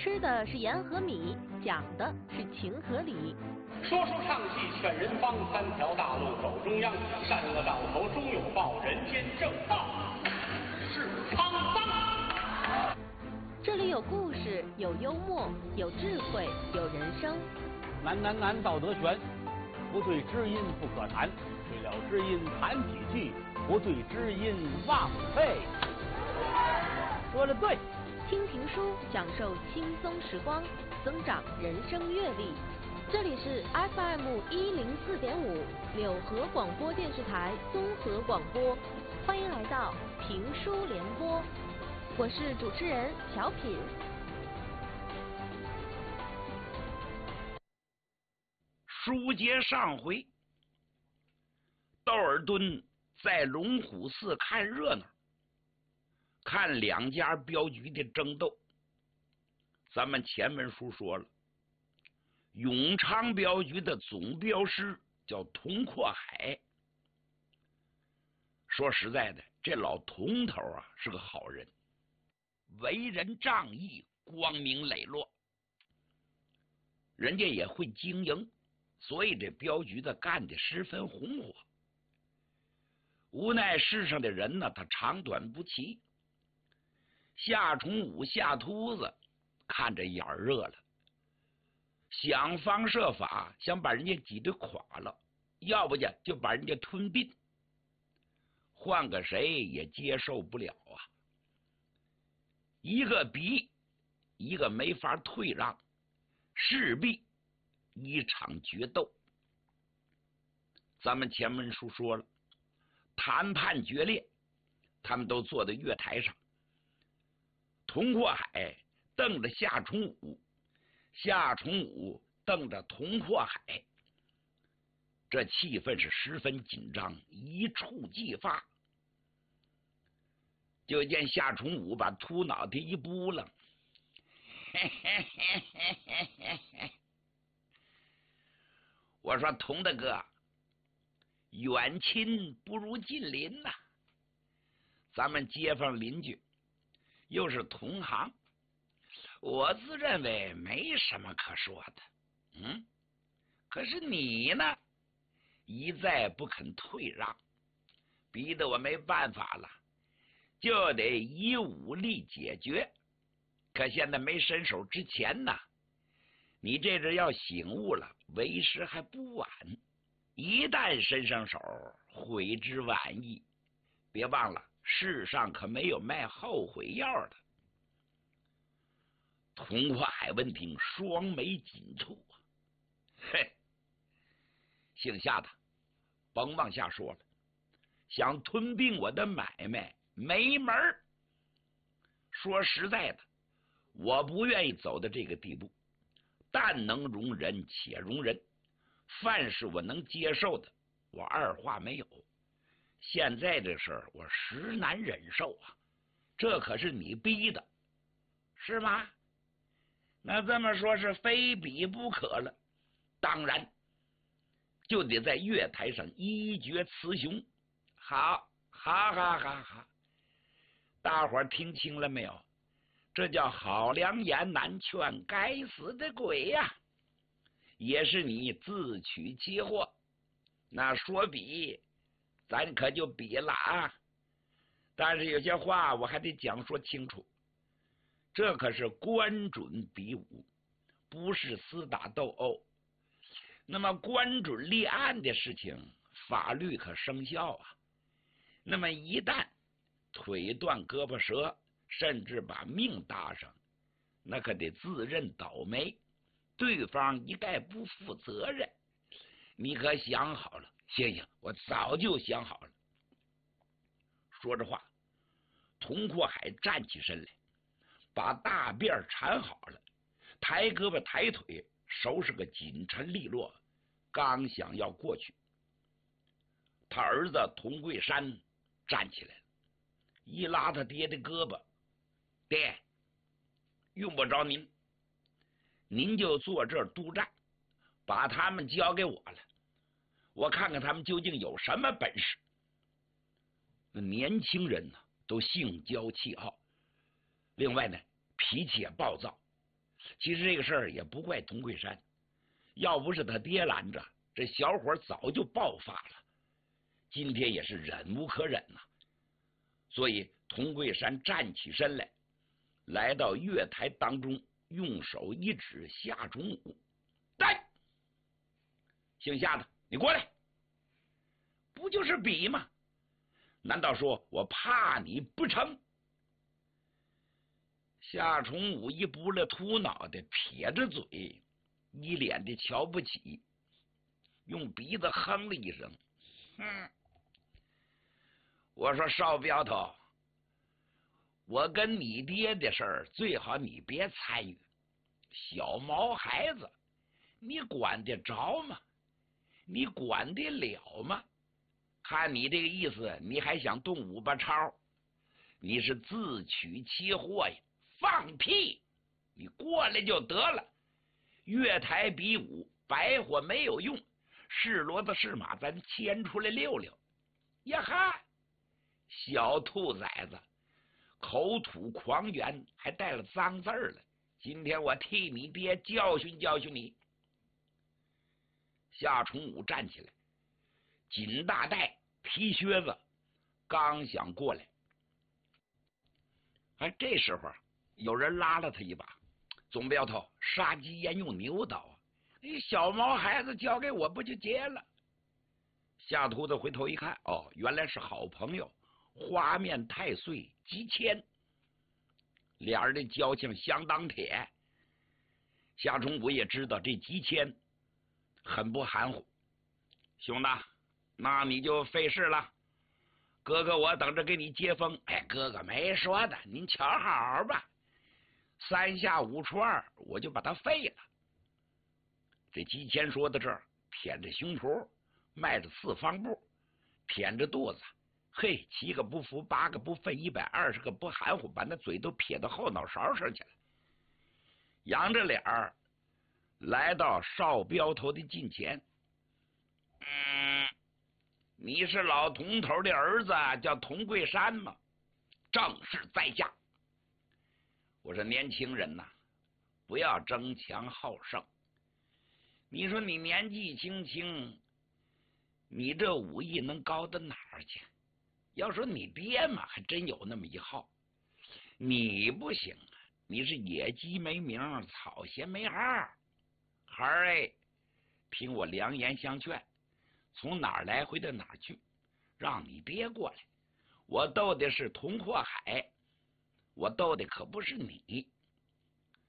吃的是盐和米，讲的是情和理。 说书唱戏劝人方，三条大路走中央，善恶到头终有报，人间正道是沧桑。 这里有故事，有幽默，有智慧，有人生。 难，道德全，不对知音不可谈，对了知音谈几句，不对知音忘废。说的对。 听评书，享受轻松时光，增长人生阅历。这里是 FM104.5柳河广播电视台综合广播，欢迎来到评书联播，我是主持人小品。 书接上回，窦尔敦在龙虎寺看热闹，看两家镖局的争斗。咱们前文书说了，永昌镖局的总镖师叫童阔海。说实在的，这老童头啊是个好人，为人仗义，光明磊落，人家也会经营，所以这镖局的干得十分红火。无奈世上的人呢，他长短不齐。夏崇武夏秃子看着眼热了，想方设法想把人家挤得垮了，要不就把人家吞并，换个谁也接受不了啊！一个比一个没法退让，势必一场决斗。咱们前文书说了，谈判决裂，他们都坐在月台上。童阔海瞪着夏崇武，夏崇武瞪着童阔海，这气氛是十分紧张，一触即发。就见夏崇武把秃脑袋一扑棱，我说童大哥，远亲不如近邻呐，咱们街坊邻居又是同行，我自认为没什么可说的。可是你呢，一再不肯退让，逼得我没办法了，就得以武力解决。可现在没伸手之前呢，你这阵要醒悟了，为时还不晚。一旦伸上手，悔之晚矣。别忘了，世上可没有卖后悔药的。童阔海闻听，双眉紧蹙啊，嘿，姓夏的，甭往下说了，想吞并我的买卖没门儿。说实在的，我不愿意走到这个地步，但能容人且容人，凡是我能接受的，我二话没有。现在这事儿我实难忍受啊，这可是你逼的，是吗？那这么说是非比不可了，当然就得在月台上一决雌雄。好，大伙儿听清了没有？这叫好良言难劝，该死的鬼呀！也是你自取其祸。那说比，咱可就比了啊！但是有些话我还得讲说清楚，这可是官准比武，不是厮打斗殴。那么官准立案的事情，法律可生效啊。那么一旦腿断胳膊折，甚至把命搭上，那可得自认倒霉，对方一概不负责任。你可想好了？行，我早就想好了。说着话，童阔海站起身来，把大辫缠好了，抬胳膊抬腿，收拾个紧沉利落，刚想要过去，他儿子童桂山站起来了，一拉他爹的胳膊，爹，用不着您就坐这儿督战，把他们交给我了，我看看他们究竟有什么本事。那年轻人呢，都性娇气傲，另外呢，脾气也暴躁。 其实这个事儿也不怪童桂山，要不是他爹拦着，这小伙早就爆发了。今天也是忍无可忍呐，所以童桂山站起身来，来到月台当中，用手一指夏忠武：“来，姓夏的，你过来！不就是比吗？难道说我怕你不成？”夏忠武一不了秃脑袋，撇着嘴，一脸的瞧不起，用鼻子哼了一声：“我说少镖头，我跟你爹的事儿最好你别参与。小毛孩子，你管得着吗？你管得了吗？看你这个意思，你还想动五八超？你是自取其祸呀！放屁！你过来就得了。月台比武，白活没有用，是骡子是马，咱牵出来溜溜。呀哈！小兔崽子，口吐狂言，还带了脏字儿了。今天我替你爹教训教训你。”夏崇武站起来，紧大带皮靴子，刚想过来，这时候有人拉了他一把：“总镖头，杀鸡焉用牛刀啊？小毛孩子交给我不就结了？”夏秃子回头一看，哦，原来是好朋友花面太岁姬谦，俩人的交情相当铁。夏忠武也知道这姬谦很不含糊，兄弟，那你就费事了，哥哥我等着给你接风。哥哥没说的，您瞧好吧，3下5除2，我就把他废了。这姬谦说到这儿，腆着胸脯，迈着4方步，腆着肚子，嘿，7个不服8个不忿，120个不含糊，把那嘴都撇到后脑勺上去了，扬着脸儿来到少镖头的近前。你是老童头的儿子，叫童桂山吗？正是在下。我说年轻人呐，不要争强好胜。你说你年纪轻轻，你这武艺能高到哪儿去？要说你爹嘛，还真有那么一号。你不行啊，你是野鸡没名，草鞋没号。孩儿听我良言相劝，从哪儿来回到哪儿去，让你爹过来。我斗的是童阔海，我斗的可不是你。